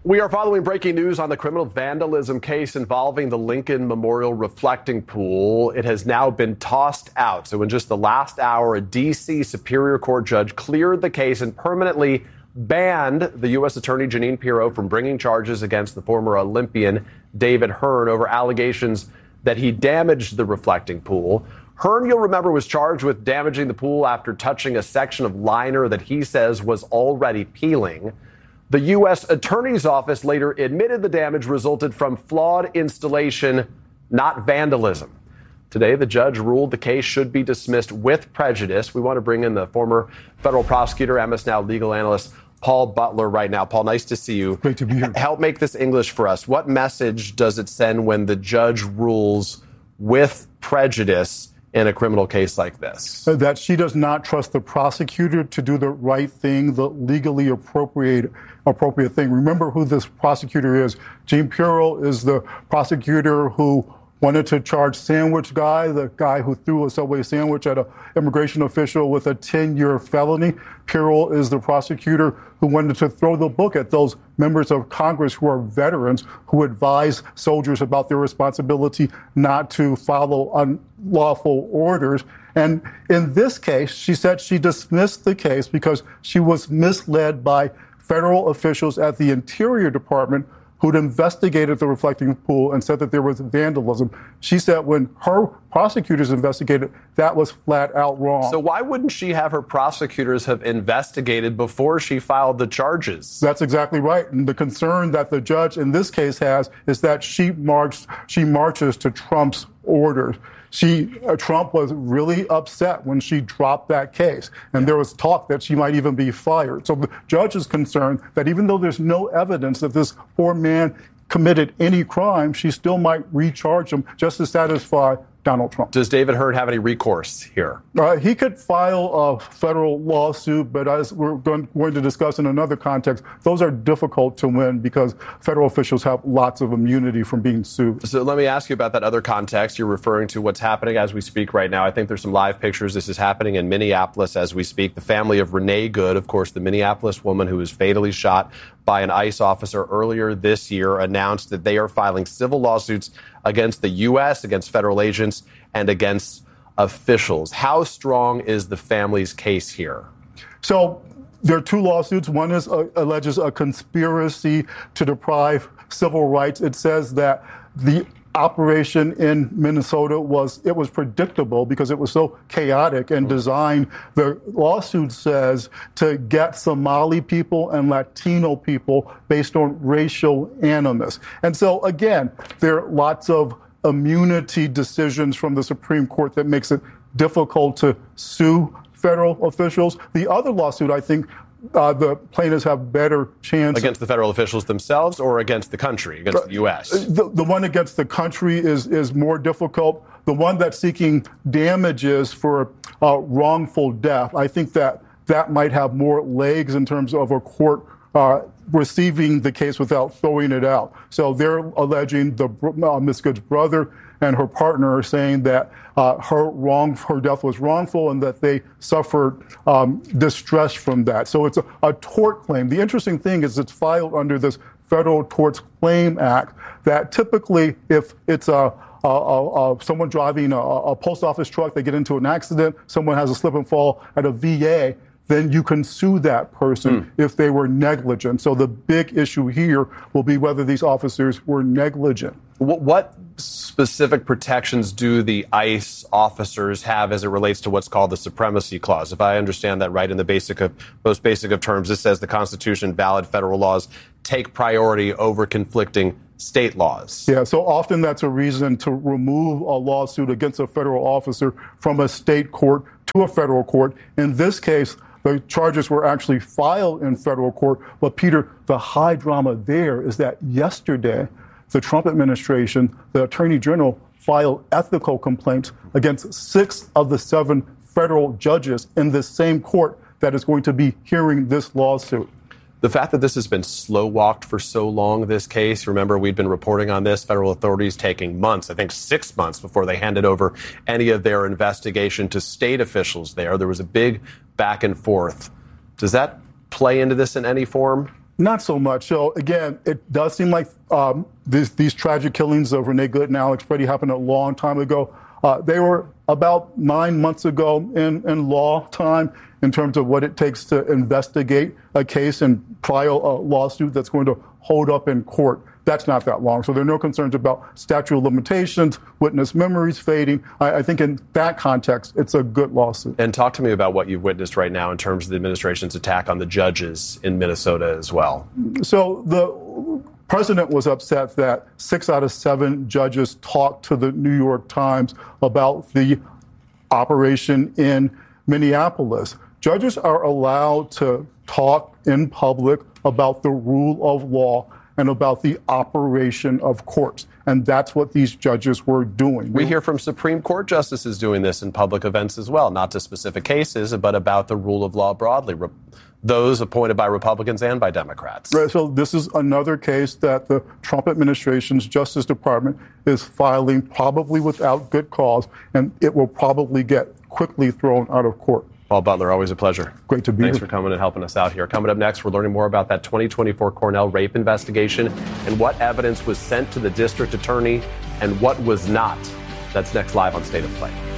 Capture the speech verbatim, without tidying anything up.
We are following breaking news on the criminal vandalism case involving the Lincoln Memorial reflecting pool. It has now been tossed out. So in just the last hour, a D C Superior Court judge cleared the case and permanently banned the U S Attorney Jeanine Pirro from bringing charges against the former Olympian David Hearn over allegations that he damaged the reflecting pool. Hearn, you'll remember, was charged with damaging the pool after touching a section of liner that he says was already peeling. The U S Attorney's Office later admitted the damage resulted from flawed installation, not vandalism. Today, the judge ruled the case should be dismissed with prejudice. We want to bring in the former federal prosecutor, M S N O W legal analyst, Paul Butler, right now. Paul, nice to see you. Great to be here. Help make this English for us. What message does it send when the judge rules with prejudice in a criminal case like this? That she does not trust the prosecutor to do the right thing, the legally appropriate appropriate thing. Remember who this prosecutor is. Jeanine Pirro is the prosecutor who wanted to charge Sandwich Guy, the guy who threw a Subway sandwich at an immigration official, with a ten-year felony. Pirro is the prosecutor who wanted to throw the book at those members of Congress who are veterans who advise soldiers about their responsibility not to follow unlawful orders. And in this case, she said she dismissed the case because she was misled by federal officials at the Interior Department who'd investigated the reflecting pool and said that there was vandalism. She said when her prosecutors investigated, that was flat out wrong. So why wouldn't she have her prosecutors have investigated before she filed the charges? That's exactly right. And the concern that the judge in this case has is that she marched, she marches to Trump's orders. She, uh, Trump was really upset when she dropped that case, and there was talk that she might even be fired. So the judge is concerned that even though there's no evidence that this poor man committed any crime, she still might recharge him just to satisfy Donald Trump. Does David Hearn have any recourse here? Uh, he could file a federal lawsuit, but as we're going, going to discuss in another context, those are difficult to win because federal officials have lots of immunity from being sued. So let me ask you about that other context. You're referring to what's happening as we speak right now. I think there's some live pictures. This is happening in Minneapolis as we speak. The family of Renee Good, of course, the Minneapolis woman who was fatally shot by an ICE officer earlier this year, announced that they are filing civil lawsuits against the U S, against federal agents, and against officials. How strong is the family's case here? So there are two lawsuits. One is uh, alleges a conspiracy to deprive civil rights. It says that the operation in Minnesota was, it was predictable because it was so chaotic and designed, the lawsuit says, to get Somali people and Latino people based on racial animus. And so, again, there are lots of immunity decisions from the Supreme Court that makes it difficult to sue federal officials. The other lawsuit, I think, Uh, the plaintiffs have better chance. Against the federal officials themselves or against the country, against the U S? The, the one against the country is, is more difficult. The one that's seeking damages for uh, wrongful death, I think that that might have more legs in terms of a court uh, receiving the case without throwing it out. So they're alleging the uh, Miz Good's brother and her partner are saying that uh, her wrong, her death was wrongful and that they suffered um, distress from that. So it's a, a tort claim. The interesting thing is it's filed under this Federal Tort Claims Act that typically if it's a Uh, uh, uh, someone driving a, a post office truck, they get into an accident, someone has a slip and fall at a V A, then you can sue that person mm. if they were negligent. So the big issue here will be whether these officers were negligent. What specific protections do the ICE officers have as it relates to what's called the Supremacy Clause? If I understand that right, in the basic of, most basic of terms, it says the Constitution, valid federal laws take priority over conflicting state laws. Yeah, so often that's a reason to remove a lawsuit against a federal officer from a state court to a federal court. In this case, the charges were actually filed in federal court. But Peter, the high drama there is that yesterday, the Trump administration, the Attorney General, filed ethical complaints against six of the seven federal judges in the same court that is going to be hearing this lawsuit. The fact that this has been slow-walked for so long, this case, remember we'd been reporting on this, federal authorities taking months, I think six months before they handed over any of their investigation to state officials there. There was a big back and forth. Does that play into this in any form? Not so much. So again, it does seem like um, these, these tragic killings of Renee Good and Alex Freddie happened a long time ago. Uh, they were about nine months ago in, in law time in terms of what it takes to investigate a case and trial a lawsuit that's going to hold up in court. That's not that long. So there are no concerns about statute of limitations, witness memories fading. I, I think in that context, it's a good lawsuit. And talk to me about what you've witnessed right now in terms of the administration's attack on the judges in Minnesota as well. So the president was upset that six out of seven judges talked to the New York Times about the operation in Minneapolis. Judges are allowed to talk in public about the rule of law and about the operation of courts. And that's what these judges were doing. We hear from Supreme Court justices doing this in public events as well, not to specific cases, but about the rule of law broadly, Re- those appointed by Republicans and by Democrats. Right, so this is another case that the Trump administration's Justice Department is filing probably without good cause, and it will probably get quickly thrown out of court. Paul Butler, always a pleasure. Great to be Thanks here. for coming and helping us out here. Coming up next, we're learning more about that twenty twenty-four Cornell rape investigation and what evidence was sent to the district attorney and what was not. That's next live on State of Play.